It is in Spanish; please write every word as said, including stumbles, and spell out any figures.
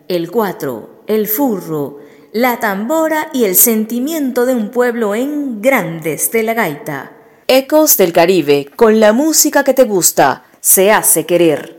el cuatro, el furro, la tambora y el sentimiento de un pueblo en Grandes de la Gaita. Ecos del Caribe, con la música que te gusta, se hace querer.